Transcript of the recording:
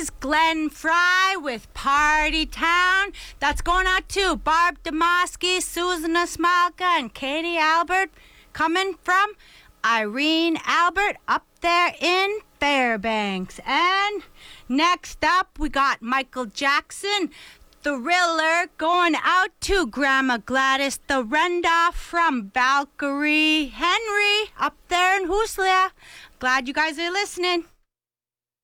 is Glenn Fry with Party Town. That's going out to Barb Demoski, Susan Osmalka, and Katie Albert. Coming from Irene Albert up there in Fairbanks. And next up, we got Michael Jackson, Thriller, going out to Grandma Gladys, the Renda from Valkyrie, Henry up there in Hooslia. Glad you guys are listening.